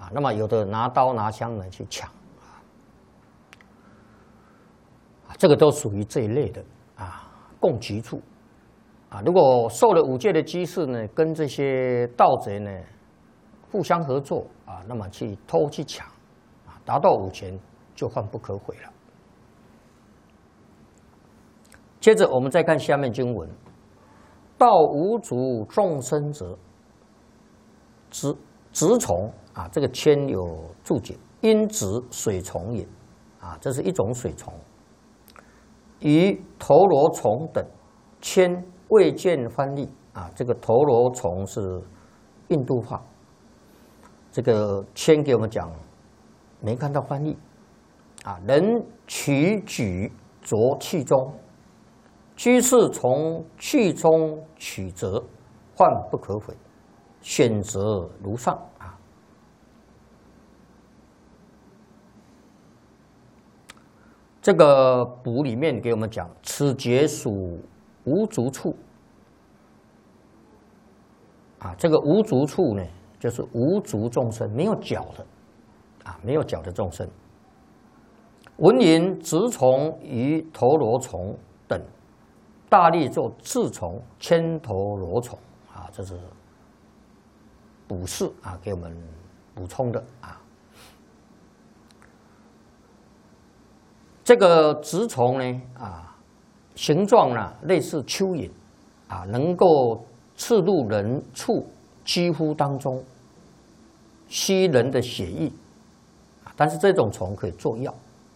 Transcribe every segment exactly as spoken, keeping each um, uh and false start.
啊，那么有的拿刀拿枪呢去抢啊，这个都属于这一类的啊，共局处啊。如果受了五戒的居士呢，跟这些盗贼呢互相合作啊，那么去偷去抢啊，达到五权就犯不可毁了。接着我们再看下面经文：盗无足众生者，直直虫啊，这个签有注解，因直水虫也啊，这是一种水虫。与头罗虫等，签未见翻译啊，这个头罗虫是印度话，这个签给我们讲没看到翻译啊，人取举着气中。居士从气中取则，患不可毁。选择如上啊。这个补里面给我们讲，此节属无足处啊。这个无足处呢，就是无足众生，没有脚的啊，没有脚的众生。闻言直虫与头罗虫等。大力做刺虫、千头罗虫啊，这是补释啊，给我们补充的啊。这个直虫呢啊，形状呢类似蚯蚓啊，能够刺入人畜肌肤当中，吸人的血液啊。但是这种虫可以做药。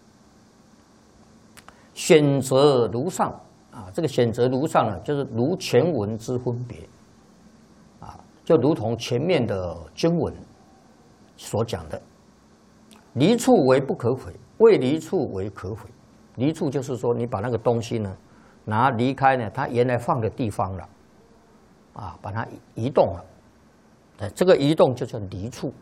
选择如上。啊，这个选择如上呢，就是如前文之分别，啊，就如同前面的经文所讲的，离处为不可毁，未离处为可毁。离处就是说，你把那个东西呢，拿离开呢，它原来放的地方了，啊，把它移动了，哎，这个移动就叫离处。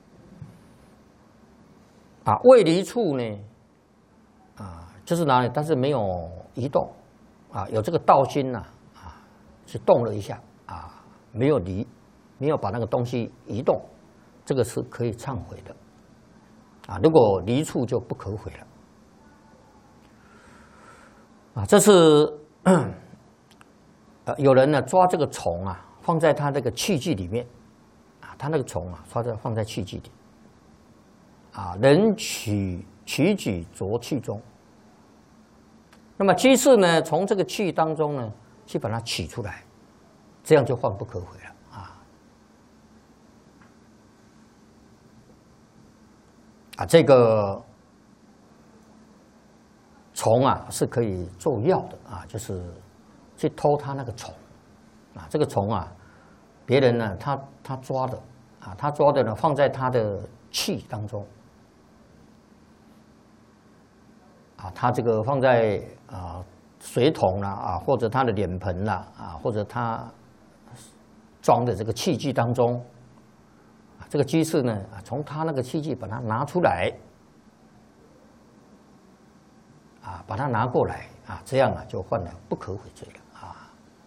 啊，未离处呢，啊，就是哪里，但是没有移动。啊，有这个道心呐，啊，是动了一下啊，没有离，没有把那个东西移动，这个是可以忏悔的，啊，如果离处就不可毁了，啊，这是呃有人呢抓这个虫啊，放在他这个器具里面，啊，他那个虫啊，抓在放在器具里，啊，人取取举着器中。那么居士呢，从这个气当中呢，去把它取出来，这样就患不可毁了啊！啊，这个虫啊是可以做药的啊，就是去偷它那个虫啊，这个虫啊，别人呢他他抓的啊，他抓的呢放在他的气当中。啊，他这个放在啊水桶啦啊，或者他的脸盆啦啊，或者他装的这个器具当中，啊，这个居士呢，从他那个器具把它拿出来，啊，把它拿过来啊，这样啊就犯了不可悔罪了啊。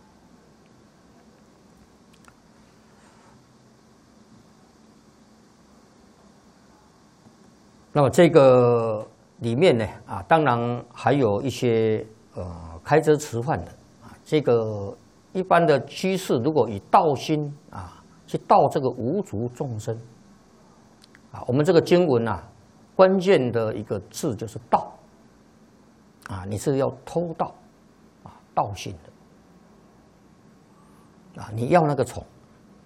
那么这个。里面呢啊，当然还有一些呃开遮持犯的啊，这个一般的居士如果以道心啊去盗这个无足众生啊，我们这个经文啊，关键的一个字就是盗啊，你是要偷盗啊，盗心的啊，你要那个虫，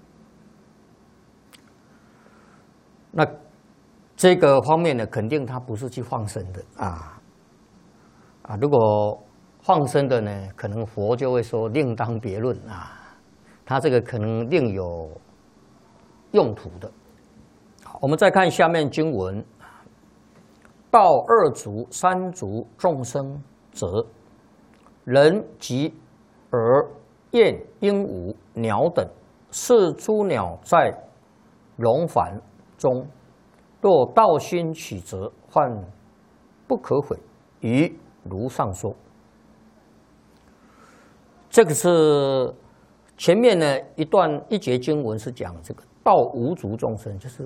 那。这个方面呢，肯定他不是去放生的啊啊！如果放生的呢，可能佛就会说另当别论啊，他这个可能另有用途的。好，我们再看下面经文：盗二足、三足众生者，人及鹅、雁、鹦鹉、鸟等，是诸鸟在笼繁中。若道心取则，患不可毁，于如上说。这个是前面呢一段一节经文是讲这个盗无足众生，就是